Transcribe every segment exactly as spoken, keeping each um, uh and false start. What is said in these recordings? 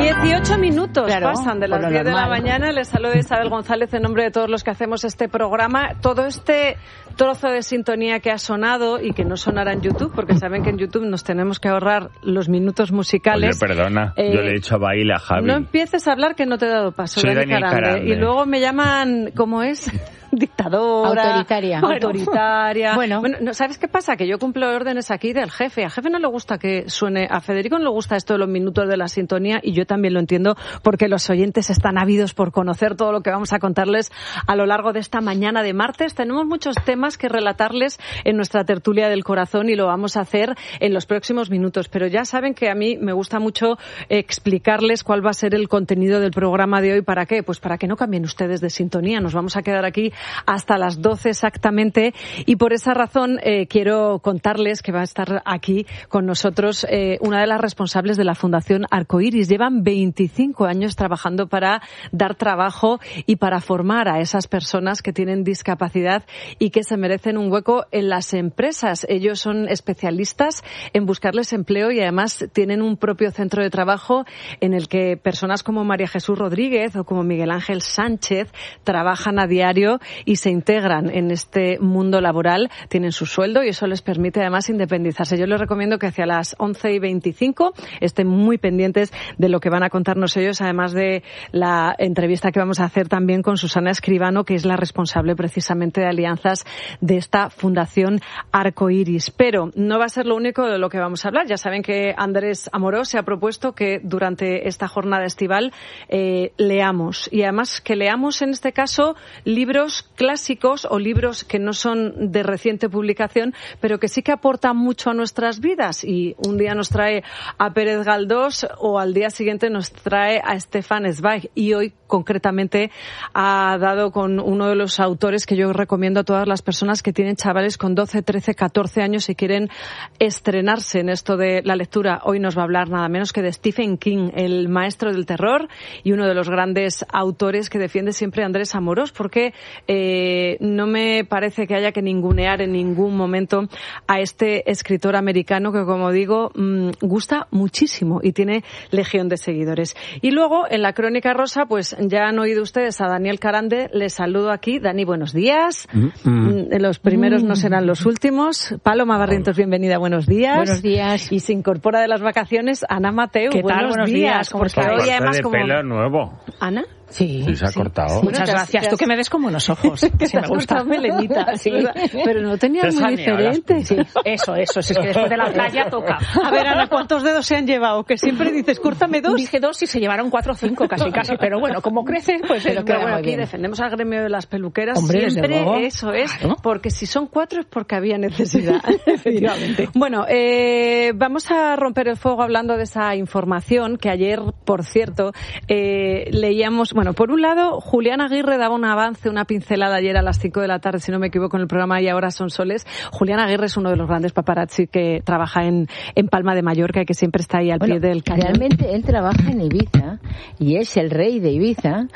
dieciocho minutos claro, pasan de las diez de la mañana. Les saluda Isabel González en nombre de todos los que hacemos este programa. Todo este trozo de sintonía que ha sonado y que no sonará en YouTube, porque saben que en YouTube nos tenemos que ahorrar los minutos musicales. Oye, perdona, eh, yo le he dicho a Baile a Javi. No empieces a hablar que no te he dado paso. Soy Dani Carande. Carande. Y luego me llaman, ¿cómo es? Dictadora. Autoritaria. Autoritaria. Bueno. bueno, ¿sabes qué pasa? Que yo cumplo órdenes aquí del jefe. A jefe no le gusta que suene, a Federico no le gusta esto de los minutos de la sintonía, y yo también lo entiendo, porque los oyentes están ávidos por conocer todo lo que vamos a contarles a lo largo de esta mañana de martes. Tenemos muchos temas que relatarles en nuestra tertulia del corazón y lo vamos a hacer en los próximos minutos. Pero ya saben que a mí me gusta mucho explicarles cuál va a ser el contenido del programa de hoy. ¿Para qué? Pues para que no cambien ustedes de sintonía. Nos vamos a quedar aquí hasta las doce exactamente, y por esa razón eh, quiero contarles que va a estar aquí con nosotros eh, una de las responsables de la Fundación Arcoiris. Llevan veinticinco años trabajando para dar trabajo y para formar a esas personas que tienen discapacidad y que se merecen un hueco en las empresas. Ellos son especialistas en buscarles empleo y además tienen un propio centro de trabajo en el que personas como María Jesús Rodríguez o como Miguel Ángel Sánchez trabajan a diario y se integran en este mundo laboral, tienen su sueldo y eso les permite además independizarse. Yo les recomiendo que hacia las once y veinticinco estén muy pendientes de lo que van a contarnos ellos, además de la entrevista que vamos a hacer también con Susana Escribano, que es la responsable precisamente de alianzas de esta Fundación Arcoiris. Pero no va a ser lo único de lo que vamos a hablar. Ya saben que Andrés Amorós se ha propuesto que durante esta jornada estival eh, leamos, y además que leamos en este caso libros clásicos o libros que no son de reciente publicación, pero que sí que aportan mucho a nuestras vidas. Y un día nos trae a Pérez Galdós o al día siguiente nos trae a Stefan Zweig. Y hoy concretamente ha dado con uno de los autores que yo recomiendo a todas las personas que tienen chavales con doce, trece, catorce años y quieren estrenarse en esto de la lectura. Hoy nos va a hablar nada menos que de Stephen King, el maestro del terror y uno de los grandes autores que defiende siempre Andrés Amorós, porque eh, no me parece que haya que ningunear en ningún momento a este escritor americano que, como digo, mmm, gusta muchísimo y tiene legión de seguidores. Y luego, en la Crónica Rosa, pues ya han oído ustedes a Daniel Carande. Les saludo aquí. Dani, buenos días. Mm-hmm. Los primeros mm-hmm. no serán los últimos. Paloma Barrientos, bienvenida, buenos días. Buenos días. Y se incorpora de las vacaciones Ana Mateu. ¿Qué buenos tal? Buenos días. días. ¿Cómo estás? Hoy además de como pelo nuevo. ¿Ana? Sí, sí, se ha sí. cortado. Sí, muchas gracias. Tú que me ves con buenos ojos. que sí, me gusta. Melenita, sí. Pero no tenía muy diferente. Sí. Eso, eso. Es que después de la playa toca. A ver, Ana, ¿cuántos dedos se han llevado? Que siempre dices, córtame dos. Dije dos y se llevaron cuatro o cinco, casi, casi. Pero bueno, como crece, pues pero es que bueno, muy aquí bien. defendemos al gremio de las peluqueras. Hombre, siempre eso es. Claro. Porque si son cuatro es porque había necesidad. Efectivamente. Bueno, eh, vamos a romper el fuego hablando de esa información que ayer, por cierto, eh, leíamos. Bueno, por un lado, Julián Aguirre daba un avance, una pincelada ayer a las cinco de la tarde, si no me equivoco, en el programa Y Ahora Son Soles. Julián Aguirre es uno de los grandes paparazzi que trabaja en, en Palma de Mallorca y que siempre está ahí al bueno, pie del cañón. Realmente él trabaja en Ibiza y es el rey de Ibiza,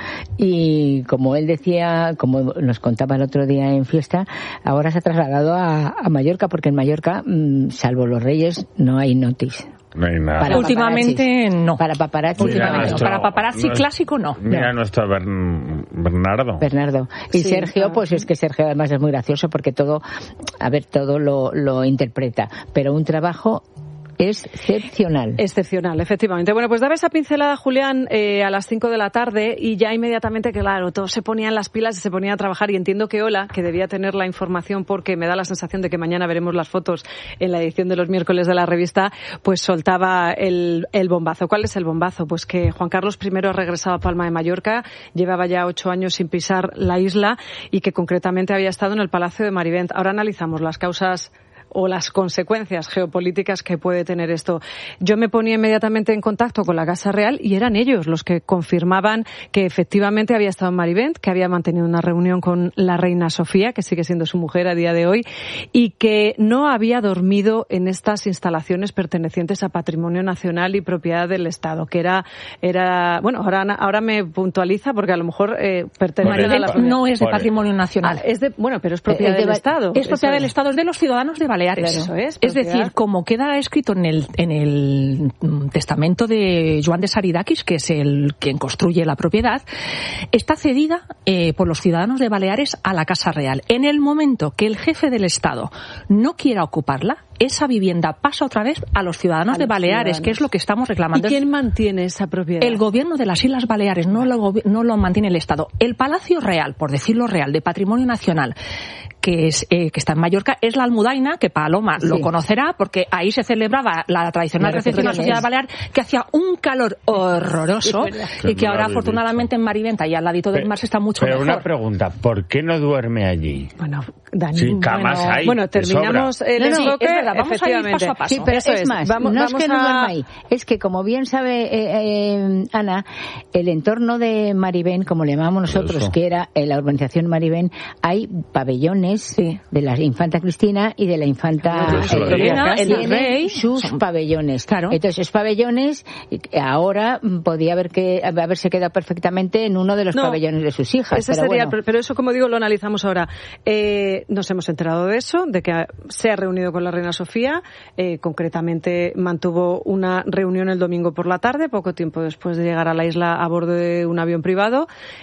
y como él decía, como nos contaba el otro día en fiesta, ahora se ha trasladado a, a Mallorca, porque en Mallorca, mmm, salvo los reyes, no hay notice. No hay nada. Para últimamente no. Para paparazzi, últimamente nuestro, no. Para paparazzi nuestro, clásico no. Mira no. nuestro Bern, Bernardo. Bernardo. Y sí, Sergio, claro. pues es que Sergio además es muy gracioso porque todo, a ver, todo lo, lo interpreta. Pero un trabajo excepcional. Excepcional, efectivamente. Bueno, pues daba esa pincelada, Julián, eh, a las cinco de la tarde, y ya inmediatamente, claro, todos se ponían las pilas y se ponían a trabajar, y entiendo que Ola, que debía tener la información porque me da la sensación de que mañana veremos las fotos en la edición de los miércoles de la revista, pues soltaba el, el bombazo. ¿Cuál es el bombazo? Pues que Juan Carlos primero ha regresado a Palma de Mallorca, llevaba ya ocho años sin pisar la isla y que concretamente había estado en el Palacio de Marivent. Ahora analizamos las causas o las consecuencias geopolíticas que puede tener esto. Yo me ponía inmediatamente en contacto con la Casa Real y eran ellos los que confirmaban que efectivamente había estado en Marivent, que había mantenido una reunión con la reina Sofía, que sigue siendo su mujer a día de hoy, y que no había dormido en estas instalaciones pertenecientes a Patrimonio Nacional y propiedad del Estado, que era, era bueno, ahora, ahora me puntualiza porque a lo mejor eh, pertenece a la... No es de Patrimonio Nacional. Ah, es de, bueno, pero es propiedad eh, del de, Estado. Es propiedad del Estado, es de los ciudadanos de Valencia. Baleares. Eso es, es decir, como queda escrito en el, en el testamento de Joan de Saridakis, que es el quien construye la propiedad, está cedida eh, por los ciudadanos de Baleares a la Casa Real. En el momento que el jefe del Estado no quiera ocuparla, esa vivienda pasa otra vez a los ciudadanos a de los Baleares, ciudadanos. Que es lo que estamos reclamando. ¿Y quién mantiene esa propiedad? El gobierno de las Islas Baleares, no lo, no lo mantiene el Estado. El Palacio Real, por decirlo real, de Patrimonio Nacional, que es eh, que está en Mallorca, es la Almudaina, que Paloma sí. lo conocerá, porque ahí se celebraba la tradicional la recepción de la sociedad balear, que hacía un calor horroroso, y que ahora afortunadamente en Mariventa y al ladito del mar se está mucho pero mejor. Pero una pregunta, ¿por qué no duerme allí? Bueno, Dani, sí, camas bueno, hay, bueno, terminamos el no, no, enfoque, es verdad, vamos a ir paso a paso. Sí, pero Eso es, es más, vamos, no vamos es que a... no duerma ahí, es que como bien sabe eh, eh, Ana, el entorno de Marivén, como le llamamos nosotros, Eso. que era en la urbanización Marivén, hay pabellones sí. de la infanta Cristina y de la infanta Elena, el, el rey, sus son... pabellones. Claro. Entonces, esos pabellones ahora podía haber que haberse quedado perfectamente en uno de los no, pabellones de sus hijas. Ese pero, sería, bueno. pero eso, como digo, lo analizamos ahora. Eh, nos hemos enterado de eso, de que se ha reunido con la reina Sofía, eh, concretamente mantuvo una reunión el domingo por la tarde, poco tiempo después de llegar a la isla a bordo de un avión privado.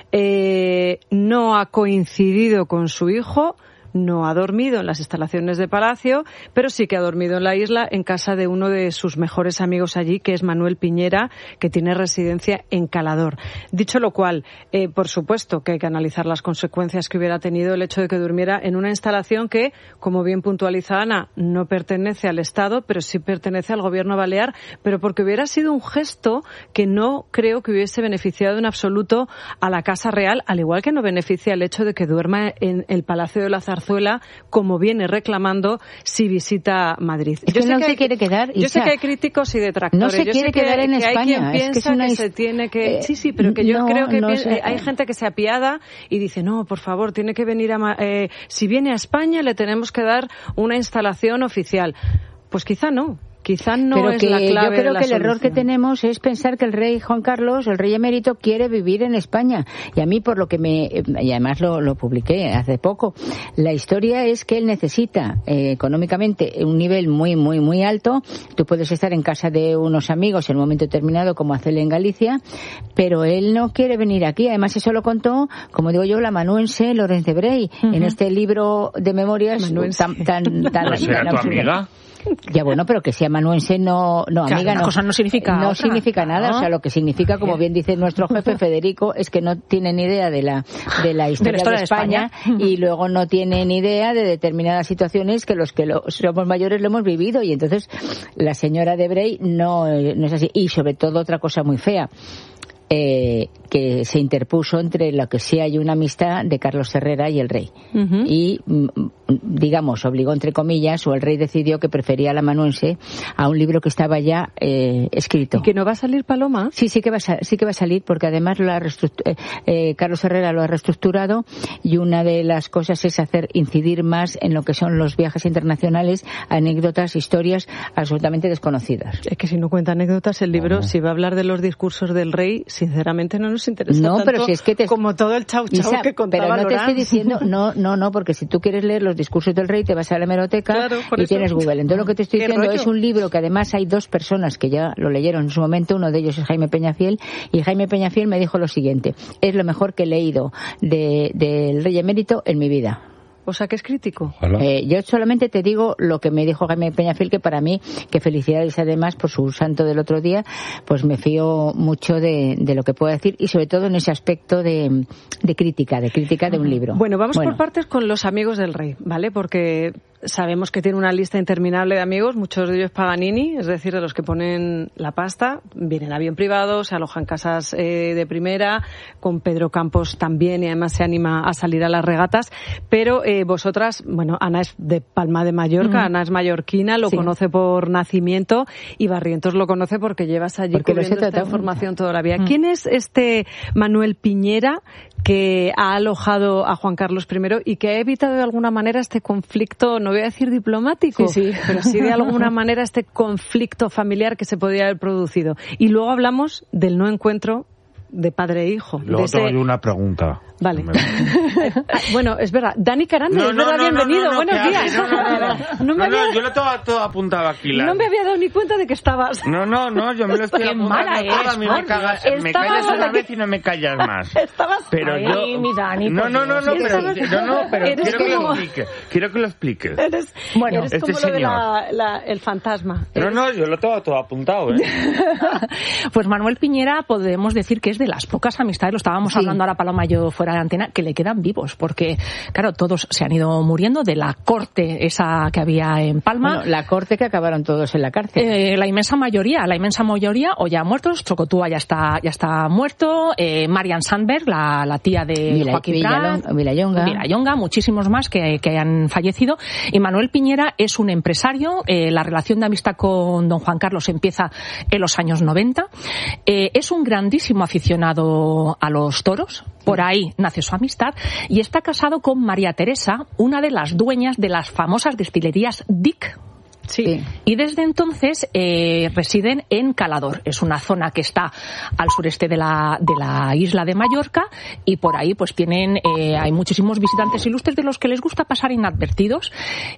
Eh, no ha coincidido con su hijo, no ha dormido en las instalaciones de Palacio, pero sí que ha dormido en la isla en casa de uno de sus mejores amigos allí, que es Manuel Piñera, que tiene residencia en Calador. Dicho lo cual, eh, por supuesto que hay que analizar las consecuencias que hubiera tenido el hecho de que durmiera en una instalación que, como bien puntualiza Ana, no pertenece al Estado, pero sí pertenece al Gobierno balear, pero porque hubiera sido un gesto que no creo que hubiese beneficiado en absoluto a la Casa Real, al igual que no beneficia el hecho de que duerma en el Palacio de la Zarzuela, como viene reclamando si visita Madrid. Es que yo sé no que se hay, quiere quedar. Yo sé que hay críticos y detractores. No se yo quiere sé que, quedar en que España. Hay quien piensa es que, es una... que se tiene que... Eh, sí, sí, pero que yo no, creo que no piensa... sé. hay gente que se apiada y dice, no, por favor, tiene que venir a... Eh, si viene a España le tenemos que dar una instalación oficial. Pues quizá no. Quizá no pero es que la clave yo creo de la que el solución. error que tenemos es pensar que el rey Juan Carlos, el rey emérito, quiere vivir en España. Y a mí, por lo que me... y además lo, lo publiqué hace poco, la historia es que él necesita eh, económicamente un nivel muy, muy, muy alto. Tú puedes estar en casa de unos amigos en un momento determinado, como hace él en Galicia, pero él no quiere venir aquí. Además, eso lo contó, como digo yo, la amanuense Lorenz de Bray, uh-huh. en este libro de memorias tan... tan, tan, tan ¿Será tu amiga? Ya bueno, pero que sea amanuense no, no claro, amiga, una no, cosa no significa no otra. significa nada, ¿no? O sea, lo que significa, como bien dice nuestro jefe Federico, es que no tienen idea de la de la historia de, la historia de España, de España y luego no tienen idea de determinadas situaciones que los que lo, somos mayores lo hemos vivido, y entonces la señora de Bray no, no es así. Y sobre todo otra cosa muy fea, Eh, que se interpuso entre lo que sí hay una amistad de Carlos Herrera y el rey. Uh-huh. Y, digamos, obligó, entre comillas, o el rey decidió que prefería al amanuense a un libro que estaba ya eh, escrito. ¿Y que no va a salir, Paloma? Sí, sí que va a, sí que va a salir, porque además lo ha eh, eh, Carlos Herrera lo ha reestructurado, y una de las cosas es hacer incidir más en lo que son los viajes internacionales, anécdotas, historias absolutamente desconocidas. Es que si no cuenta anécdotas, el libro, uh-huh. si va a hablar de los discursos del rey, sinceramente no nos interesa no, tanto pero si es que te... como todo el chau chau Isa, que contaba pero no Lorán. te estoy diciendo, no, no, no, porque si tú quieres leer los discursos del rey te vas a la hemeroteca, claro, y eso. Tienes Google. Entonces lo que te estoy diciendo rollo? Es un libro que además hay dos personas que ya lo leyeron en su momento, uno de ellos es Jaime Peñafiel, y Jaime Peñafiel me dijo lo siguiente: es lo mejor que he leído de, del rey emérito en mi vida. O sea, que es crítico. Eh, yo solamente te digo lo que me dijo Jaime Peñafiel, que para mí, que felicidades además por su santo del otro día, pues me fío mucho de, de lo que puedo decir, y sobre todo en ese aspecto de, de crítica, de crítica de un libro. Bueno, vamos bueno. por partes con los amigos del rey, ¿vale? Porque sabemos que tiene una lista interminable de amigos, muchos de ellos Paganini, es decir, de los que ponen la pasta, vienen en avión privado, se alojan en casas eh, de primera, con Pedro Campos también, y además se anima a salir a las regatas, pero eh, vosotras, bueno, Ana es de Palma de Mallorca, mm. Ana es mallorquina, lo sí. conoce por nacimiento, y Barrientos lo conoce porque llevas allí porque cubriendo esta información toda la vida. Mm. ¿Quién es este Manuel Piñera que ha alojado a Juan Carlos primero y que ha evitado de alguna manera este conflicto, no voy a decir diplomático, sí, sí. pero sí de alguna manera este conflicto familiar que se podía haber producido? Y luego hablamos del no encuentro de padre e hijo. Luego de ese... tengo yo una pregunta. Vale. Bueno, es verdad. Dani Carande, No, es no, verdad, no, bienvenido. no, no, Buenos que días. hable, no, no, no, no. No me No, no, había- yo lo tengo todo apuntado aquí. La... no me había dado ni cuenta de que estabas. No, no, no, yo me lo estoy Qué apuntando mala todo. eres, A mí por me, cagas, Dios. me Estabas callas una aquí. vez y no me callas más. Estabas... Pero Ay, yo... mi Dani, no, por no, no, no, Dios. pero, Estabas- no, no, pero Eres quiero que lo como- expliques. Quiero que lo expliques. Eres, Bueno, eres este como lo de señor. la, la- el fantasma. No, no, yo lo tengo todo apuntado, ¿eh? Pues Manuel Piñera podemos decir que es de las pocas amistades, lo estábamos Sí. hablando ahora Paloma y yo fuera de antena, que le quedan vivos, porque claro, todos se han ido muriendo de la corte esa que había en Palma. Bueno, la corte que acabaron todos en la cárcel. Eh, la inmensa mayoría, la inmensa mayoría o ya muertos, Chocotúa ya está, ya está muerto, eh, Marian Sandberg, la, la tía de Vila- Joaquín Villalon- Prat, Vilallonga. Vilallonga, muchísimos más que, que han fallecido. Y Manuel Piñera es un empresario, eh, la relación de amistad con don Juan Carlos empieza en los años noventa. Eh, es un grandísimo aficionado a los toros, por ahí nace su amistad, y está casado con María Teresa, una de las dueñas de las famosas destilerías Dick. Sí. Y desde entonces eh, residen en Calador. Es una zona que está al sureste de la, de la isla de Mallorca, y por ahí pues tienen eh, hay muchísimos visitantes ilustres de los que les gusta pasar inadvertidos,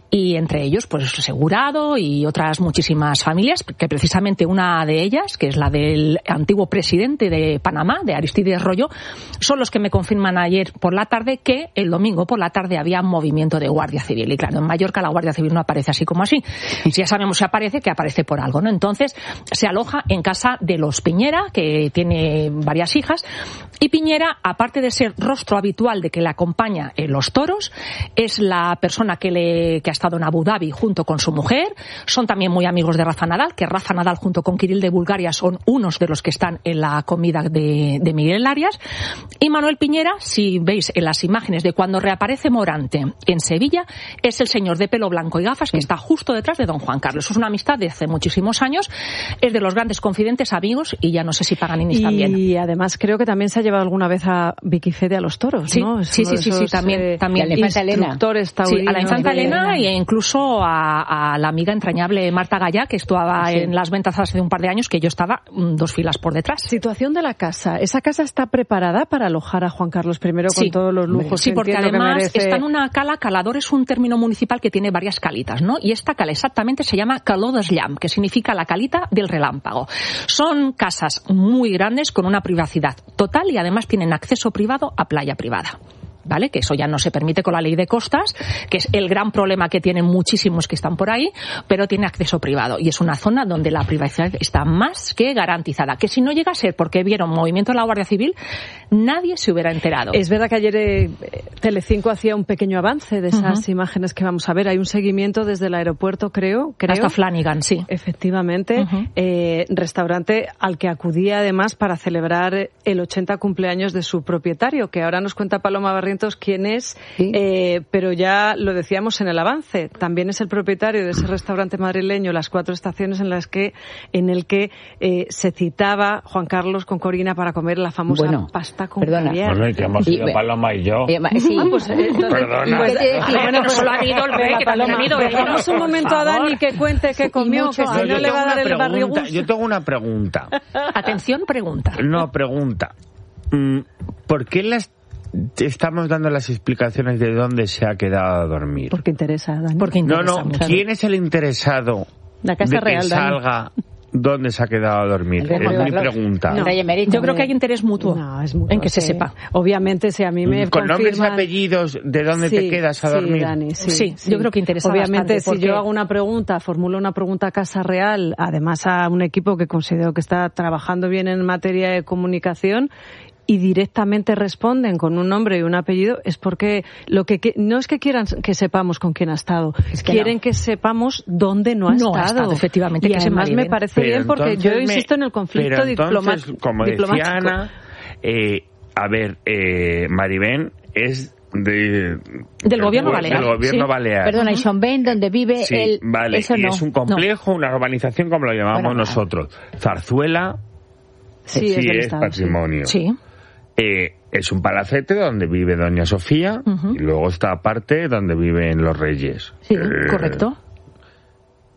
y entre ellos pues Segurado y otras muchísimas familias, que precisamente una de ellas, que es la del antiguo presidente de Panamá, de Aristides Royo, son los que me confirman ayer por la tarde que el domingo por la tarde había movimiento de Guardia Civil. Y claro, en Mallorca la Guardia Civil no aparece así como así. Si ya sabemos si aparece, que aparece por algo, ¿no? Entonces se aloja en casa de los Piñera, que tiene varias hijas, y Piñera, aparte de ser rostro habitual de que le acompaña en los toros, es la persona que, le, que ha estado en Abu Dhabi junto con su mujer. Son también muy amigos de Rafa Nadal, que Rafa Nadal junto con Kirill de Bulgaria son unos de los que están en la comida de, de Miguel Arias. Y Manuel Piñera, si veis en las imágenes de cuando reaparece Morante en Sevilla, es el señor de pelo blanco y gafas que está justo detrás de don Juan Carlos. Es una amistad de hace muchísimos años, es de los grandes confidentes, amigos, y ya no sé si Paganinis también. Y además creo que también se ha llevado alguna vez a Vicky Fede a los toros, Sí, ¿no? Es sí, uno de sí, sí, sí, esos, también, eh, también. Y a la infanta Elena. instructores Sí, a la taurinos infanta de- Elena e incluso a, a la amiga entrañable Marta Gallá, que estaba Sí. en las ventas hace un par de años, que yo estaba mm, dos filas por detrás. Situación de la casa. ¿Esa casa está preparada para alojar a Juan Carlos I con Sí. todos los lujos? Sí, que porque entiendo que además merece? está en una cala. Calador es un término municipal que tiene varias calitas, ¿no? Y esta cala exactamente se llama Caló des Llamp, que significa la calita del relámpago. Son casas muy grandes con una privacidad total y además tienen acceso privado a playa privada. ¿Vale? Que eso ya no se permite con la ley de costas, que es el gran problema que tienen muchísimos que están por ahí, pero tiene acceso privado. Y es una zona donde la privacidad está más que garantizada. Que si no llega a ser porque vieron movimiento de la Guardia Civil, nadie se hubiera enterado. Es verdad que ayer eh, Telecinco hacía un pequeño avance de esas Uh-huh. imágenes que vamos a ver. Hay un seguimiento desde el aeropuerto, creo. creo Hasta Flanagan, sí. Efectivamente, Uh-huh. eh, restaurante al que acudía además para celebrar el ochenta cumpleaños de su propietario, que ahora nos cuenta Paloma Barrientos quién es, Sí. eh, pero ya lo decíamos en el avance, también es el propietario de ese restaurante madrileño, Las Cuatro Estaciones, en las que en el que eh, se citaba Juan Carlos con Corina para comer la famosa Bueno, pasta con perdona. caviar. Bueno, y que hemos Y- ido Paloma y yo. Eh, ma- sí. Ah, pues, eh, entonces, Perdona. pues, ¿Qué te decía? bueno, pues solo ha habido el rey, venga, que también Paloma, ha habido ellos. dejamos un momento a Dani que cuente qué comió, mucho que si No, no yo le tengo va a una dar el pregunta, barrigús. yo tengo una pregunta. Atención, pregunta. No, pregunta. Mm, ¿Por qué las estamos dando las explicaciones de dónde se ha quedado a dormir? Porque interesa, Dani. Porque No, interesa no, mucho. ¿quién es el interesado La Casa de que Real, Dani. salga dónde se ha quedado a dormir? El rey Es Juan mi Carlos. pregunta. El rey emérito. Yo creo que hay interés mutuo No, es mutuo, en que se sí. sepa. Obviamente, si a mí me Con nombres y confirman- apellidos, ¿de dónde Sí, te quedas a sí, dormir? Dani, sí, Sí, yo creo que interesa Obviamente, bastante, si porque- yo hago una pregunta, formulo una pregunta a Casa Real, además a un equipo que considero que está trabajando bien en materia de comunicación, y directamente responden con un nombre y un apellido, es porque lo que, que no es que quieran que sepamos con quién ha estado, Es que quieren no. que sepamos dónde no ha No ha estado. estado, efectivamente, y que se además me mariden. parece Pero bien porque yo entonces me- insisto en el conflicto pero entonces, diploma- como diplomático. decía Ana, eh, a ver, eh, Maribén es de, Del gobierno pues, balear, Del gobierno sí. balear. Perdona, y Son Ben, donde vive Sí, él. vale, Eso y no. es un complejo, una urbanización como lo llamamos Bueno, nosotros. Zarzuela Sí, sí es del es Estado, sí. patrimonio. Sí. Eh, es un palacete donde vive Doña Sofía Ujú. y luego está aparte donde viven los reyes. Sí, Eh, correcto.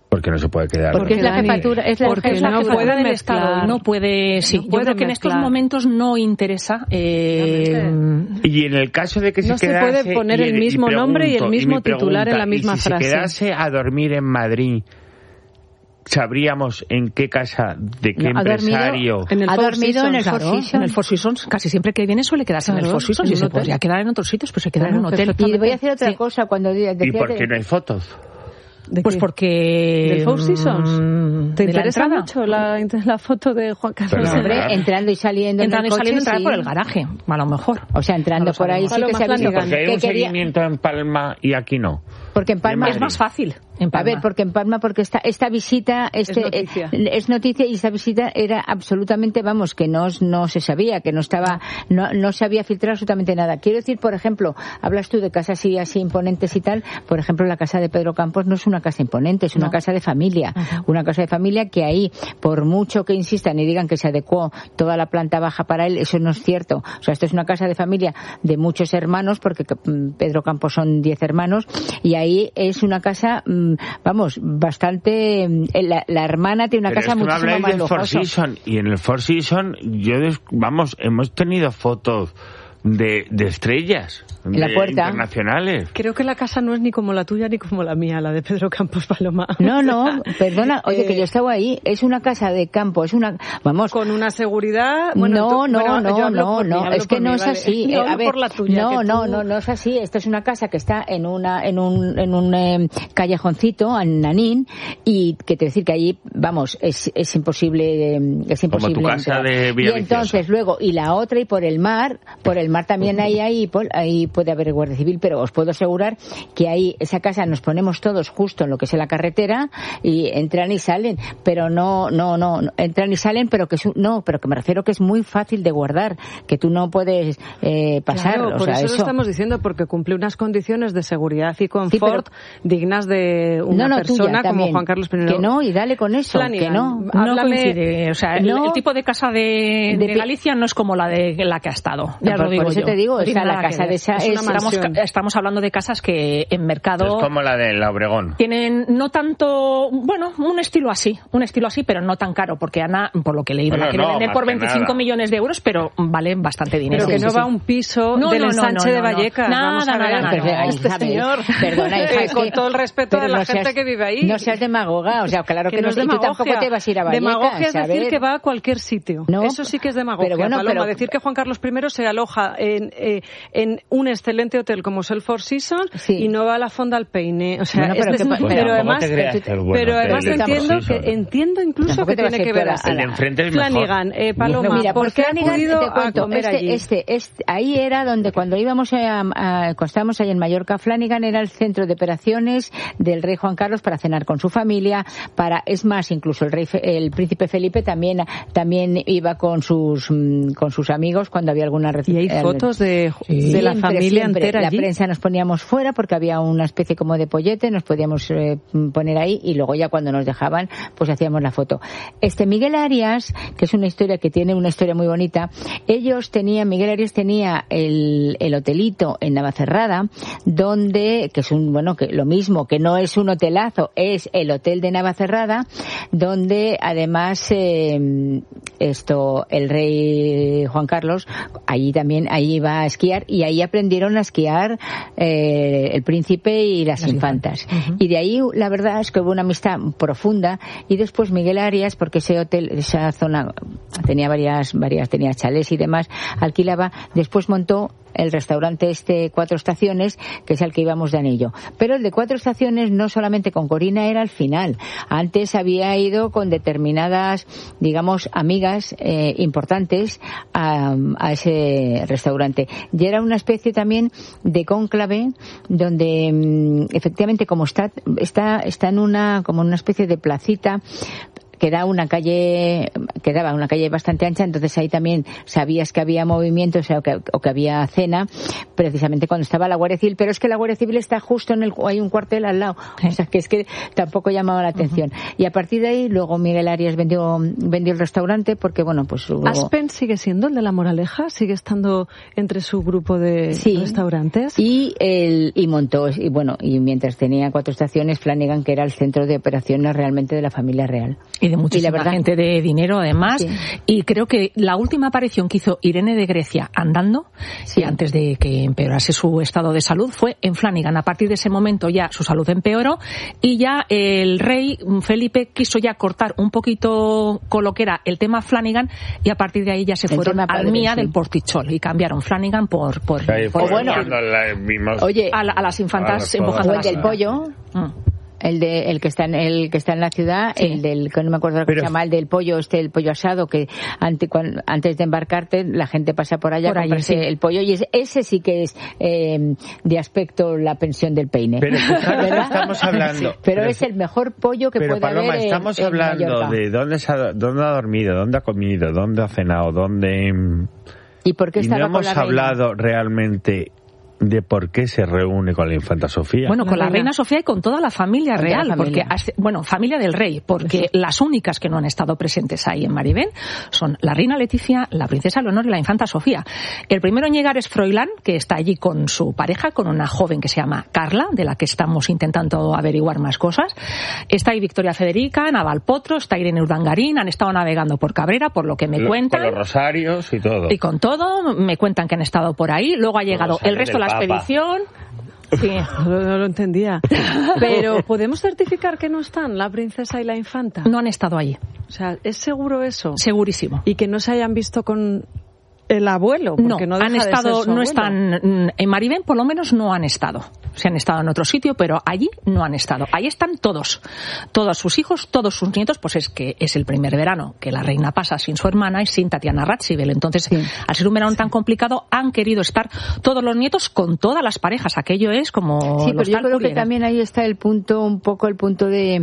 Porque no se puede quedar. Porque es la jefatura, es la, porque es la no jefatura puede del mezclar, Estado. no puede, sí. No Yo puede creo que en estos mezclar. momentos no interesa. Eh, Y en el caso de que No se se quedase... puede poner y el y mismo pregunto, nombre y el mi mismo titular en pregunta, la misma y si frase. se quedase a dormir en Madrid, ¿sabríamos en qué casa, de qué No, ha dormido empresario? En el ha Four dormido en el Seasons, Four Claro, Seasons. en el Four Seasons, casi siempre que viene suele quedarse Claro, en el Four Seasons en y un se hotel. podría quedar en otros sitios, pero se queda Claro, en un hotel. Y voy a decir otra Sí. cosa cuando decía ¿Y por que- qué no hay fotos? ¿De Pues qué? porque... ¿Del Four Seasons? mm, ¿Te de la interesa entrada. mucho la, la foto de Juan Carlos? Pero, Hombre, Claro. entrando y saliendo Entrando en y el saliendo, coche, entrar sí. por el garaje, a lo mejor. O sea, entrando No lo por ahí sí sabemos. que se ha Paloma visto Flanagan. Porque hay que un quería... seguimiento en Palma y aquí no. Porque en Palma De Es Madrid. más fácil en A Palma. ver, porque en Palma, porque esta, esta visita este, noticia. eh, es noticia y esta visita era absolutamente, vamos, que no, no se sabía, que no estaba, no, no se había filtrado absolutamente nada. Quiero decir, por ejemplo, hablas tú de casas así, así imponentes y tal, por ejemplo, la casa de Pedro Campos no es una casa imponente, es una No. casa de familia. Uh-huh. Una casa de familia que ahí, por mucho que insistan y digan que se adecuó toda la planta baja para él, eso no es cierto. O sea, esto es una casa de familia de muchos hermanos, porque Pedro Campos son diez hermanos, y ahí es una casa, vamos, bastante... La, la hermana tiene una Pero casa es que me muchísimo habláis más del Four lujosa. Seasons, y en el Four Seasons, yo, des- vamos, hemos tenido fotos de, de estrellas, En la de puerta. internacionales. Creo que la casa no es ni como la tuya ni como la mía, la de Pedro Campos Paloma. No, no, perdona, oye, Eh, que yo estaba ahí, es una casa de campo, es una... Vamos... Con una seguridad... Bueno, no, tú- no, bueno, yo no, hablo no, por mí, no, hablo es que por no mí, es vale. así. Yo Eh, hablo a ver, por la tuya, no, que no, tú- no, no es así. Esta es una casa que está en una, en un, en un eh, callejoncito, en Nanín, y que te decir que allí, vamos, es, es imposible, eh, es imposible. Como tu casa entrar. de Y Villaviciosa. entonces luego, y la otra, y por el mar, por el mar también hay ahí, por, ahí puede haber guardia civil, pero os puedo asegurar que ahí, esa casa nos ponemos todos justo en lo que es la carretera, y entran y salen, pero no, no, no, no, entran y salen, pero que es, un- no, pero que me refiero que es muy fácil de guardar, que tú no puedes eh, pasar, Claro, o por sea, eso, eso. lo estamos diciendo, porque cumple unas condiciones de seguridad y confort pero- dignas de una no, no, persona tuya, como también. Juan Carlos I. Que no, y dale con eso, Flanagan, que no. No háblame- coincide, o sea, el, No. el tipo de casa de, De de pi- Galicia no es como la de la que ha estado. Ya Por- lo digo por eso yo. te digo, No o tiene sea, la nada que casa ver. de esa Es es, una Estamos, mansión. estamos hablando de casas que en mercado Es como la de la Obregón. tienen no tanto, bueno, un estilo así, un estilo así, pero no tan caro, porque Ana, por lo que he leído, Bueno, la quiere no, vender más por que veinticinco nada. millones de euros, pero valen bastante dinero. Pero que Sí, no sí, va a sí. un piso No, del no, no, ensanche no, de no, no. Vallecas. Nada, Vamos a nada, ver. nada, Pero, no. ay, Este Isabel, señor. perdona, hija, es Con que- todo el respeto pero de la no gente seas- que vive ahí. No seas demagoga, o sea, claro que, Que no no es sé, y tú demagogia. tampoco te vas a ir a Vallecas, Demagogia es a decir ver. que va a cualquier sitio. No, Eso sí que es demagogia, pero bueno, Paloma. pero- Decir que Juan Carlos I se aloja en, eh, en un excelente hotel como es el Four Seasons Sí. y no va a la Fonda al Peine. O sea, Bueno, pero este que- es- pero pero tampoco además, te creas que es bueno pero hotel, además el Four entiendo Seasons. que entiendo incluso Tampoco que te vas tiene a que ir ver toda- así. El de enfrente es mejor. Flanagan, eh, Paloma, No, mira, ¿por pues qué ha Flanagan, acudido te cuento, a comer este, allí? Este, este, ahí era donde cuando íbamos a, a, cuando estábamos ahí en Mallorca, Flanagan era el centro de operaciones del rey Juan Carlos para cenar con su familia, para, es más, incluso el rey, Fe- el príncipe Felipe también, también iba con sus, mm, con sus amigos cuando había alguna Y hay eh, fotos de, Sí. de la Siempre, familia siempre. entera La allí. prensa nos poníamos fuera porque había una especie como de pollete, nos podíamos eh, poner ahí y luego ya cuando nos dejaban pues hacíamos la foto. Este Miguel Arias, que es una historia que tiene una historia muy bonita, ellos tenían, Miguel Arias tenía el, el hotelito en Navacerrada, donde, que es un, bueno, que lo mismo, que no es un hotelazo, es el hotel de Navacerrada, donde además eh, esto, el rey Juan Carlos, allí también, ahí iba a esquiar y ahí aprendieron a esquiar eh, el príncipe y las, las infantas. Uh-huh. Y de ahí la verdad es que hubo una amistad profunda y después Miguel Arias, porque ese hotel, esa zona tenía varias, varias, tenía chalés y demás, alquilaba, después montó el restaurante este Cuatro Estaciones, que es al que íbamos de anillo. Pero el de Cuatro Estaciones no solamente con Corina era al final. Antes había ido con determinadas, digamos, amigas eh, importantes a, a ese restaurante. Y era una especie también de cónclave donde mm, efectivamente como está, está, está en una, como una especie de placita queda una calle, quedaba una calle bastante ancha, entonces ahí también sabías que había movimiento, o sea, o que, o que había cena, precisamente cuando estaba la Guardia Civil, pero es que la Guardia Civil está justo en el, hay un cuartel al lado, sí. O sea, que es que tampoco llamaba la atención. Uh-huh. Y a partir de ahí, luego Miguel Arias vendió, vendió el restaurante, porque bueno, pues hubo... ¿Aspen sigue siendo el de La Moraleja? ¿Sigue estando entre su grupo de sí. restaurantes? Y el, y montó, y bueno, y mientras tenía cuatro estaciones, Flanagan, que era el centro de operaciones realmente de la familia real. Y de muchísima y la verdad, gente de dinero, además. Sí. Y creo que la última aparición que hizo Irene de Grecia andando, sí. y antes de que empeorase su estado de salud, fue en Flanagan. A partir de ese momento ya su salud empeoró y ya el rey Felipe quiso ya cortar un poquito con lo que era el tema Flanagan, y a partir de ahí ya se el fueron al Mía sí. del Portichol y cambiaron Flanagan por... por, por, por bueno, vimos oye, a, la, a las infantas empujando el del pollo. Mm. El de el que está en el que está en la ciudad, sí. el del que no me acuerdo cómo se llama, el del pollo, este el pollo asado, que antes, cuando, antes de embarcarte la gente pasa por allá por a comprarse allí, sí. el pollo, y ese, ese sí que es eh, de aspecto la pensión del peine. Pero estamos hablando. Sí. Pero, pero es el mejor pollo que pero, puede Paloma, haber. Estamos en, hablando en de dónde, se ha, dónde ha dormido, dónde ha comido, dónde ha cenado, dónde. ¿Y por qué y estaba no hemos con la hablado reina? realmente de por qué se reúne con la infanta Sofía. Bueno, con la, la reina Sofía y con toda la familia con real, la familia. porque bueno, familia del rey, porque sí. las únicas que no han estado presentes ahí en Maribén son la reina Leticia, la princesa Leonor y la infanta Sofía. El primero en llegar es Froilán, que está allí con su pareja, con una joven que se llama Carla, de la que estamos intentando averiguar más cosas. Está ahí Victoria Federica, Naval Potro, está Irene Urdangarín, han estado navegando por Cabrera, por lo que me lo, cuentan. Con los rosarios y todo. Y con todo, me cuentan que han estado por ahí. Luego ha llegado el resto de la Papa. expedición. Sí, no, no lo entendía. Pero ¿podemos certificar que no están la princesa y la infanta? No han estado allí. O sea, ¿es seguro eso? Segurísimo. Y que no se hayan visto con el abuelo, porque no, no han estado, no están en Maribén, por lo menos no han estado. Se han estado en otro sitio, pero allí no han estado. Ahí están todos, todos sus hijos, todos sus nietos, pues es que es el primer verano que la reina pasa sin su hermana y sin Tatiana Radziwiłł. Entonces, sí. al ser un verano sí. tan complicado, han querido estar todos los nietos con todas las parejas. Aquello es como sí, los pero yo creo que también ahí está el punto, un poco el punto de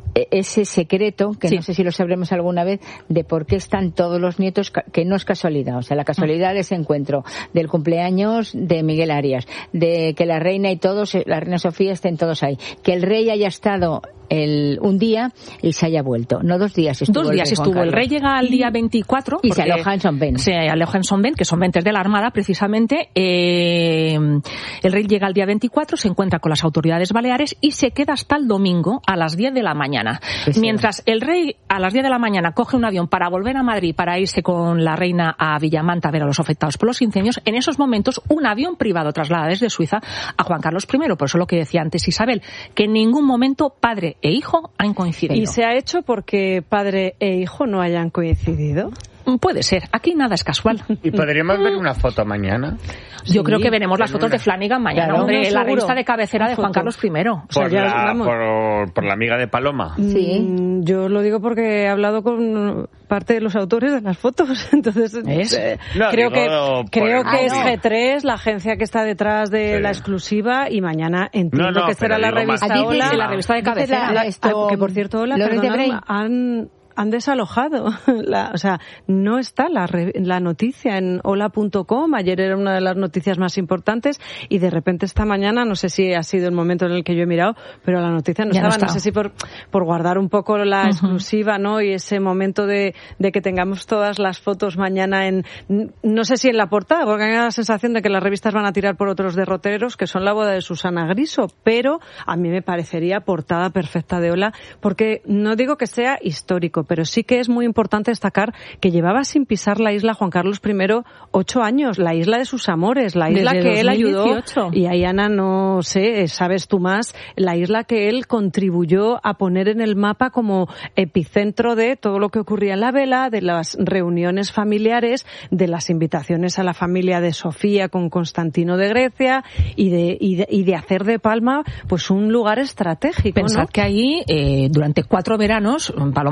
ese secreto, que sí. no sé si lo sabremos alguna vez, de por qué están todos los nietos, que no es casualidad. O sea, la casualidad de ese encuentro, del cumpleaños de Miguel Arias, de que la reina y todos, la reina Sofía estén todos ahí, que el rey haya estado el, un día y se haya vuelto. No dos días estuvo. Dos días el estuvo. El rey llega al día veinticuatro. Y se aloja en Son Ben. Se aloja en Son Ben, que son ventes de la Armada, precisamente. Eh, el rey llega al día veinticuatro, se encuentra con las autoridades baleares y se queda hasta el domingo a las diez de la mañana. Sí. Mientras el rey a las diez de la mañana coge un avión para volver a Madrid para irse con la reina a Villamanta a ver a los afectados por los incendios, en esos momentos un avión privado traslada desde Suiza a Juan Carlos primero. Por eso lo que decía antes Isabel, que en ningún momento padre e hijo han coincidido. ¿Y se ha hecho porque padre e hijo no hayan coincidido? Puede ser. Aquí nada es casual. ¿Y podríamos ver una foto mañana? Yo sí, creo que veremos las fotos una... de Flanagan mañana. Claro, hombre, no, la revista de cabecera de Juan Carlos primero. O sea, por, ya, la, por, por la amiga de Paloma. Sí. Mm, yo lo digo porque he hablado con parte de los autores de las fotos. Entonces, eh, no, creo que creo que ah, es no. G tres, la agencia que está detrás de sí. la exclusiva, y mañana entiendo no, no, que será la revista más... Hola. La revista de cabecera. La, esto, que por cierto, Hola, perdonad, han... han desalojado, la, o sea, no está la, la noticia en hola punto com, ayer era una de las noticias más importantes y de repente esta mañana, no sé si ha sido el momento en el que yo he mirado, pero la noticia no ya estaba, no, no sé si por, por guardar un poco la uh-huh. exclusiva, ¿no? Y ese momento de, de que tengamos todas las fotos mañana en, no sé si en la portada, porque me da la sensación de que las revistas van a tirar por otros derroteros, que son la boda de Susana Griso, pero a mí me parecería portada perfecta de Hola, porque no digo que sea histórico, pero sí que es muy importante destacar que llevaba sin pisar la isla Juan Carlos primero ocho años, la isla de sus amores, la isla Desde que él ayudó, y ahí Ana, no sé, sabes tú más, la isla que él contribuyó a poner en el mapa como epicentro de todo lo que ocurría en la vela, de las reuniones familiares, de las invitaciones a la familia de Sofía con Constantino de Grecia, y de, y de, y de hacer de Palma pues un lugar estratégico. Pensad, ¿no? que ahí, eh, durante cuatro veranos, Paloma se acordará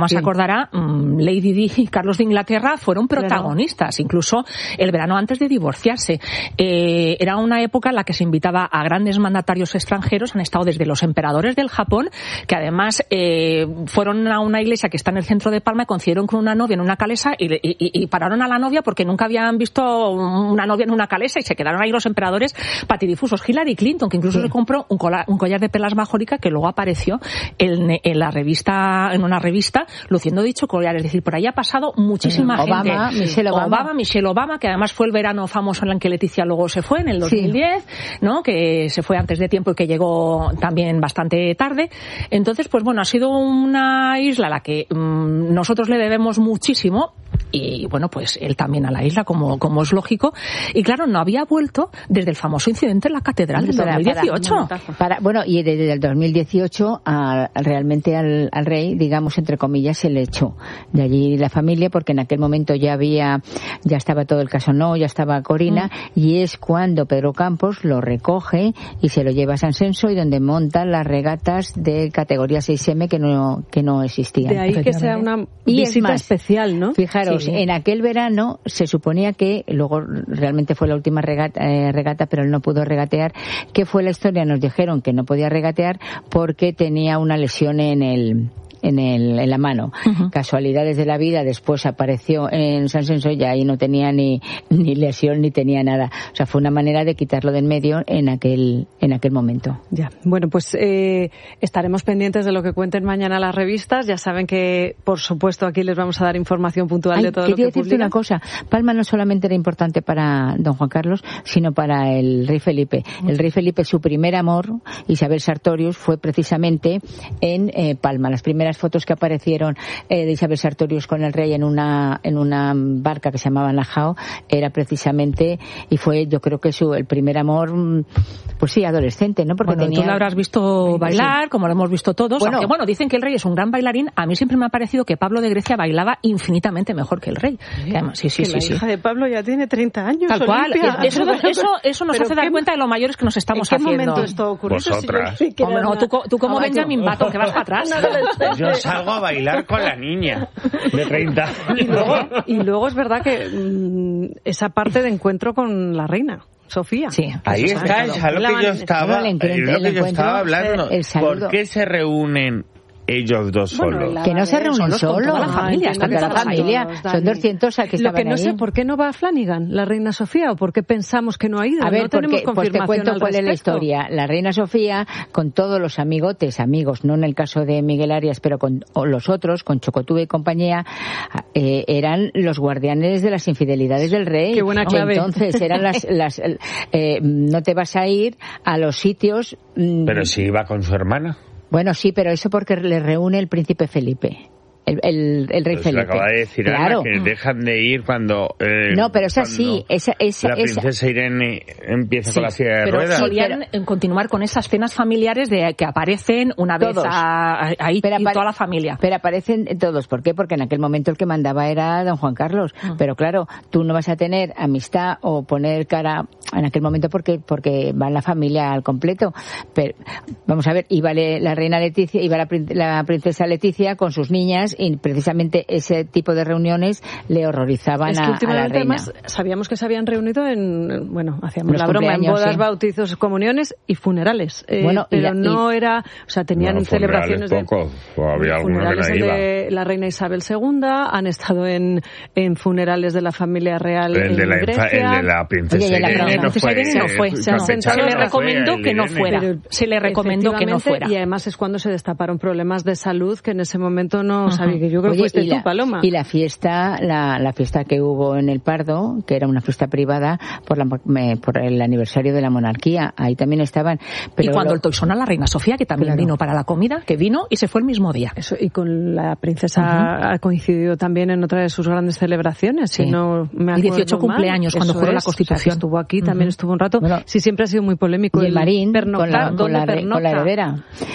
recordara, um, Lady Di y Carlos de Inglaterra fueron protagonistas, claro. Incluso el verano antes de divorciarse. Eh, era una época en la que se invitaba a grandes mandatarios extranjeros, han estado desde los emperadores del Japón, que además eh, fueron a una iglesia que está en el centro de Palma y coincidieron con una novia en una calesa y, y, y pararon a la novia porque nunca habían visto una novia en una calesa y se quedaron ahí los emperadores patidifusos. Hillary Clinton, que incluso sí. se compró un collar, un collar de perlas majórica que luego apareció en, en la revista, en una revista, luciendo dicho collar. Es decir, por ahí ha pasado muchísima Obama, gente. Michelle Obama. Obama, Michelle Obama, que además fue el verano famoso en el que Leticia luego se fue, en el dos mil diez, sí. ¿no? Que se fue antes de tiempo y que llegó también bastante tarde. Entonces, pues bueno, ha sido una isla a la que mmm, nosotros le debemos muchísimo y bueno, pues él también a la isla, como, como es lógico. Y claro, no había vuelto desde el famoso incidente en la catedral del dos mil dieciocho. Para, para, bueno, y desde el dos mil dieciocho a, realmente al, al rey, digamos, entre comillas, se le echó de allí la familia, porque en aquel momento ya había, ya estaba todo el caso, no, ya estaba Corina, mm. y es cuando Pedro Campos lo recoge y se lo lleva a San Censo y donde montan las regatas de categoría seis eme que no, que no existían. De ahí que sea una y visita más, especial, ¿no? Fijaros, sí. en aquel verano se suponía que, luego realmente fue la última regata, eh, regata, pero él no pudo regatear. ¿Qué fue la historia? Nos dijeron que no podía regatear porque tenía una lesión en el... En, el, en la mano. Uh-huh. Casualidades de la vida, después apareció en San Censo y ahí no tenía ni, ni lesión ni tenía nada. O sea, fue una manera de quitarlo del medio en aquel, en aquel momento. Ya, bueno, pues eh, estaremos pendientes de lo que cuenten mañana las revistas. Ya saben que, por supuesto, aquí les vamos a dar información puntual. Ay, de todo lo que quería decirte una cosa. Palma no solamente era importante para don Juan Carlos, sino para el rey Felipe. Uh-huh. El rey Felipe, su primer amor, Isabel Sartorius, fue precisamente en eh, Palma. Las primeras fotos que aparecieron eh, de Isabel Sartorius con el rey en una en una barca que se llamaba Najao era precisamente, y fue yo creo que su el primer amor, pues sí, adolescente, ¿no? Porque bueno, tenía... tú lo habrás visto bailar, sí. como lo hemos visto todos. Bueno, aunque, bueno, dicen que el rey es un gran bailarín. A mí siempre me ha parecido que Pablo de Grecia bailaba infinitamente mejor que el rey. Sí, además, sí, sí, que sí, la sí. hija de Pablo ya tiene treinta años. Tal cual. Eso, eso, eso nos hace dar cuenta de lo mayores que nos estamos haciendo. ¿En qué momento esto ocurrió? Vosotras. Si Hombre, no, tú, tú como Benjamin Button, que vas para atrás. Yo salgo a bailar con la niña de treinta. Y luego, y luego es verdad que mmm, esa parte de encuentro con la reina Sofía. Sí, ahí está, es a lo que yo estaba, lo que yo estaba hablando. ¿Por qué se reúnen ellos dos solos? Bueno, que no se reúnen solos. Toda la familia, está toda la familia. Son doscientos que estaban Lo que no ahí. sé, ¿por qué no va a Flanagan, la reina Sofía? ¿O por qué pensamos que no ha ido? A ver, no tenemos porque, pues te cuento cuál respecto. es la historia. La reina Sofía, con todos los amigotes, amigos, no en el caso de Miguel Arias, pero con los otros, con Chocotú y compañía, eh, eran los guardianes de las infidelidades del rey. Qué buena clave. Entonces, eran las... las eh, no te vas a ir a los sitios... Pero si iba con su hermana. Bueno, sí, pero eso porque le reúne el príncipe Felipe. El, el, el rey pues Felipe. Acaba de decir claro. Ana que dejan de ir cuando... Eh, no, pero es así. Esa, esa, la princesa esa... Irene empieza sí, con la silla de pero ruedas. Solían sí, pero... continuar con esas cenas familiares de que aparecen una vez a, a, ahí pero apare... toda la familia. Pero aparecen todos. ¿Por qué? Porque en aquel momento el que mandaba era don Juan Carlos. Uh-huh. Pero claro, tú no vas a tener amistad o poner cara en aquel momento porque porque va la familia al completo. Pero vamos a ver, iba la reina Leticia, iba la, la princesa Leticia con sus niñas y precisamente ese tipo de reuniones le horrorizaban es que a, a la reina. Además, sabíamos que se habían reunido en, bueno, hacíamos los la broma, en bodas, sí. bautizos, comuniones y funerales. Eh, bueno, pero y la, no y... era, o sea, tenían bueno, celebraciones poco, de... o había funerales que no de la reina Isabel segunda, han estado en, en funerales de la familia real el en de la, Grecia. El de la princesa Oye, Irene no fue. No fue. Se, no, se, se le recomendó que no fuera. Pero, se le recomendó que no fuera. Y además es cuando se destaparon problemas de salud que en ese momento no uh-huh. sabía. Que yo creo que fuiste tú, la, Paloma. Y la fiesta, la, la fiesta que hubo en el Pardo, que era una fiesta privada por, la, me, por el aniversario de la monarquía, ahí también estaban. Pero y cuando lo... el toisón a la reina Sofía, que también claro. vino para la comida, que vino y se fue el mismo día. Eso, y con la princesa uh-huh. ha coincidido también en otra de sus grandes celebraciones, sí. si no me acuerdo el dieciocho mal. Cumpleaños, cuando Eso fue es, la Constitución. O sea, estuvo aquí, uh-huh. también estuvo un rato. Bueno, sí, siempre ha sido muy polémico. Y el, el Marín, con la, con, la, con la heredera.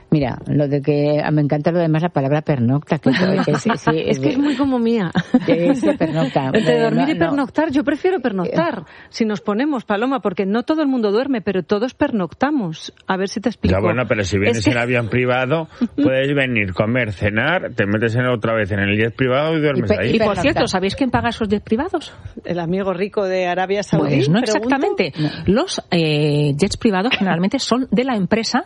Mira, lo de que me encanta lo demás la palabra pernocta. Que, que sí, sí, es que es muy como mía. Que se pernocta. Entre dormir no, y pernoctar, no. yo prefiero pernoctar. Si nos ponemos, Paloma, porque no todo el mundo duerme, pero todos pernoctamos. A ver si te explico. Ya bueno, pero si vienes es que... en avión privado, puedes venir, comer, cenar, te metes en otra vez en el jet privado y duermes y ahí. Y por cierto, ¿sabéis quién paga esos jets privados? El amigo rico de Arabia Saudí. Pues no pregunto. exactamente. No. Los eh, jets privados generalmente son de la empresa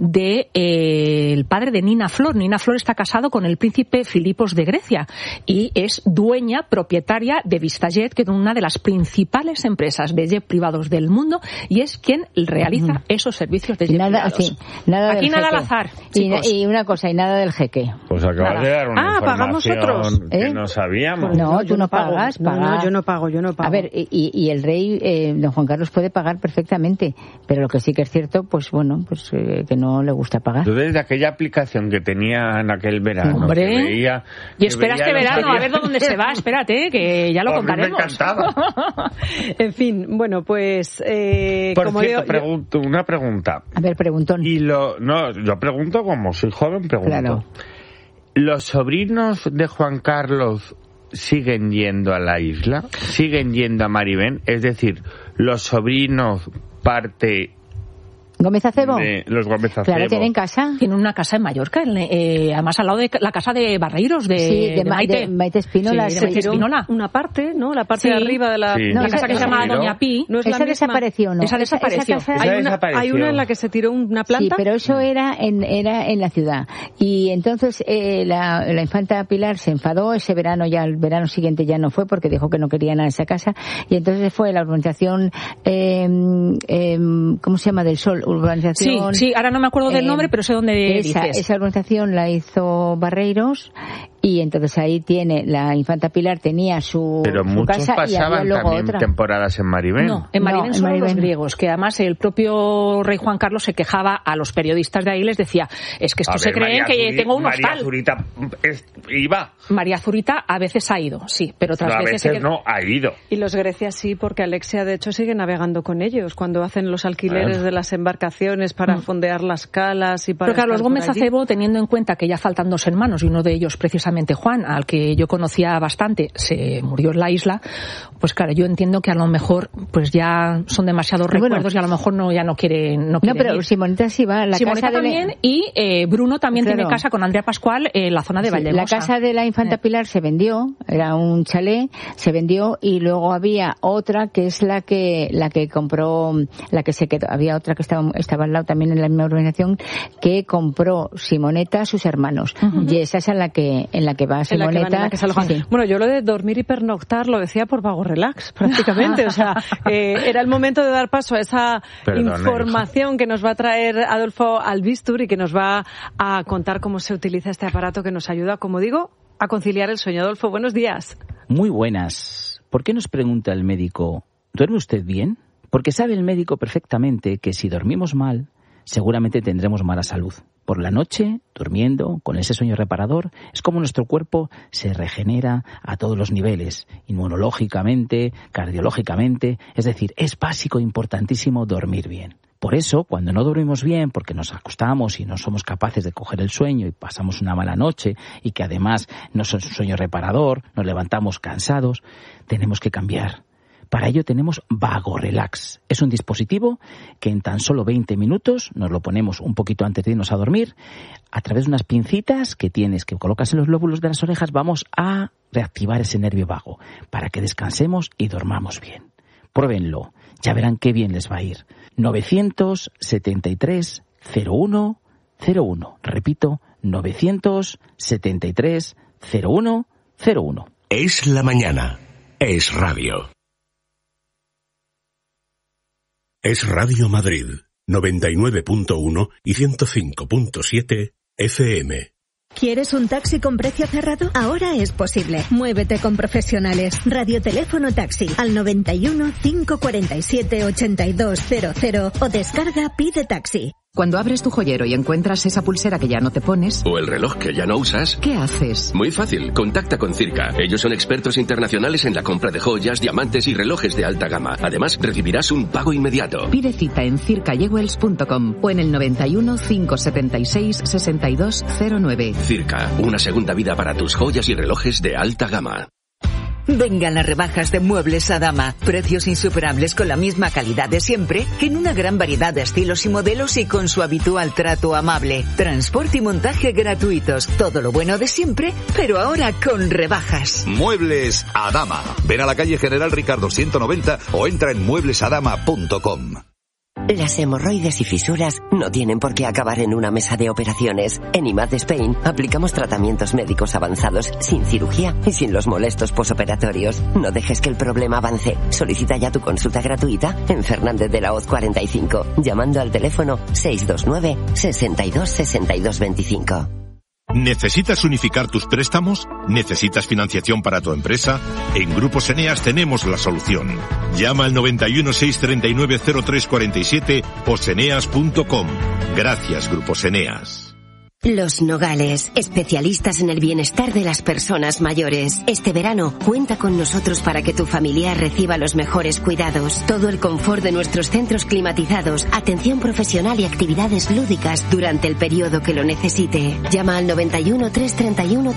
de eh, el padre de Nina Flor. Nina Flor está casado con el príncipe Filipos de Grecia y es dueña, propietaria de VistaJet, que es una de las principales empresas de jet privados del mundo y es quien realiza uh-huh. esos servicios de jet nada, privados. Sí, nada Aquí nada jeque. al azar, y, y una cosa, y nada del jeque. Pues acabas nada. de dar una ah, información pagamos otros, que ¿eh? no sabíamos. No, no tú yo no, no pago. pagas. No, pagas. no, yo no pago, yo no pago. A ver, y, y el rey, eh, don Juan Carlos, puede pagar perfectamente, pero lo que sí que es cierto, pues bueno, pues eh, que no le gusta pagar. Tú desde aquella aplicación que tenía en aquel verano, Hombre, que veía, y espera que este veía verano, a ver dónde se va, espérate, que ya lo a mí contaremos. Me encantaba. En fin, bueno, pues eh, Por como cierto, digo, pregunto, una pregunta. A ver, preguntón. Y lo, no, yo pregunto como soy joven, pregunto. Claro. ¿Los sobrinos de Juan Carlos siguen yendo a la isla? ¿Siguen yendo a Maribén? Es decir, los sobrinos parte ¿Gómez Acebo? de los Gómez Acebo. Claro, tienen casa. Tienen una casa en Mallorca, eh, además al lado de la casa de Barreiros, de, sí, de, de Maite. De Maite Espínola. Sí, de Maite sí. Espínola. una parte, ¿no? La parte Sí. de arriba de la, Sí. No, la esa casa que se llama Doña Pi. No es la esa misma. desapareció, ¿no? Esa desapareció. Esa, esa casa... Esa Hay una, desapareció. hay una en la que se tiró una planta. Sí, pero eso era en, era en la ciudad. Y entonces eh, la, la infanta Pilar se enfadó ese verano, ya el verano siguiente ya no fue porque dijo que no quería nada de esa casa. Y entonces fue la urbanización, eh, eh, ¿cómo se llama? Del Sol. Urbanización. Sí, sí, ahora no me acuerdo del Eh, nombre, pero sé dónde esa, dices. esa urbanización la hizo Barreiros y entonces ahí tiene, la infanta Pilar tenía su, Pero su muchos casa y había pasaban luego también otra. temporadas en Maribén. No, en Maribén No, en son los Maribén. griegos, que además el propio rey Juan Carlos se quejaba a los periodistas de ahí, les decía, es que A estos se ver, creen María que Zuri- tengo un María hostal. Zurita es- iba. María Zurita a veces ha ido, sí, pero otras No, a veces... se veces qued- no ha ido. Y los Grecia sí, porque Alexia de hecho sigue navegando con ellos cuando hacen los alquileres Claro. de las embarcaciones para Mm. fondear las calas y para Pero claro, los estar por Gómez allí. Acebo, teniendo en cuenta que ya faltan dos hermanos y uno de ellos precisamente Juan, al que yo conocía bastante, se murió en la isla, pues claro, yo entiendo que a lo mejor pues ya son demasiados Bueno. recuerdos y a lo mejor no ya no quieren no, No, quieren pero ir. Simoneta sí va. La Simoneta casa de también y eh, Bruno también Claro. tiene casa con Andrea Pascual en la zona de Sí, Valdemosa. la casa de la infanta Pilar se vendió, era un chalet, se vendió y luego había otra que es la que la que compró, la que se quedó, había otra que estaba estaba al lado también en la misma organización que compró Simoneta a sus hermanos. Uh-huh. Y esa es en la que en la que va En la que van, en Simoneta. la que se alojan. Sí. Bueno, yo lo de dormir y pernoctar lo decía por vago relax, prácticamente. O sea, eh, era el momento de dar paso a esa Perdona, información hija. que nos va a traer Adolfo Albistur y que nos va a contar cómo se utiliza este aparato que nos ayuda, como digo, a conciliar el sueño. Adolfo, buenos días. Muy buenas. ¿Por qué nos pregunta el médico, ¿duerme usted bien? Porque sabe el médico perfectamente que si dormimos mal, seguramente tendremos mala salud. Por la noche, durmiendo, con ese sueño reparador, es como nuestro cuerpo se regenera a todos los niveles, inmunológicamente, cardiológicamente, es decir, es básico, importantísimo dormir bien. Por eso, cuando no dormimos bien, porque nos acostamos y no somos capaces de coger el sueño y pasamos una mala noche y que además no es un sueño reparador, nos levantamos cansados, tenemos que cambiar. Para ello tenemos Vago Relax. Es un dispositivo que en tan solo veinte minutos, nos lo ponemos un poquito antes de irnos a dormir, a través de unas pincitas que tienes, que colocas en los lóbulos de las orejas, vamos a reactivar ese nervio vago para que descansemos y dormamos bien. Pruébenlo, ya verán qué bien les va a ir. novecientos setenta y tres cero uno cero uno. Repito, novecientos setenta y tres cero uno cero uno. Es la mañana. Es radio. Es Radio Madrid, noventa y nueve punto uno y ciento cinco punto siete F M. ¿Quieres un taxi con precio cerrado? Ahora es posible. Muévete con profesionales. Radioteléfono taxi al noventa y uno, cinco cuarenta y siete, ochenta y dos cero cero o descarga Pide Taxi. Cuando abres tu joyero y encuentras esa pulsera que ya no te pones... O el reloj que ya no usas... ¿Qué haces? Muy fácil, contacta con Circa. Ellos son expertos internacionales en la compra de joyas, diamantes y relojes de alta gama. Además, recibirás un pago inmediato. Pide cita en circa jewels punto com o en el noventa y uno, cinco setenta y seis, sesenta y dos cero nueve. Circa, una segunda vida para tus joyas y relojes de alta gama. Vengan las rebajas de Muebles Adama. Precios insuperables con la misma calidad de siempre, en una gran variedad de estilos y modelos y con su habitual trato amable. Transporte y montaje gratuitos. Todo lo bueno de siempre, pero ahora con rebajas. Muebles Adama. Ven a la calle General Ricardo ciento noventa o entra en muebles adama punto com. Las hemorroides y fisuras no tienen por qué acabar en una mesa de operaciones. En I M A D Spain aplicamos tratamientos médicos avanzados sin cirugía y sin los molestos posoperatorios. No dejes que el problema avance. Solicita ya tu consulta gratuita en Fernández de la Hoz cuarenta y cinco, llamando al teléfono seis dos nueve, sesenta y dos, sesenta y dos veinticinco. ¿Necesitas unificar tus préstamos? ¿Necesitas financiación para tu empresa? En Grupos Eneas tenemos la solución. Llama al noventa y uno, seiscientos treinta y nueve, cero tres cuarenta y siete o seneas punto com. Gracias, Grupos Eneas. Los Nogales, especialistas en el bienestar de las personas mayores. Este verano, cuenta con nosotros para que tu familiar reciba los mejores cuidados. Todo el confort de nuestros centros climatizados, atención profesional y actividades lúdicas durante el periodo que lo necesite. Llama al noventa y uno, trescientos treinta y uno,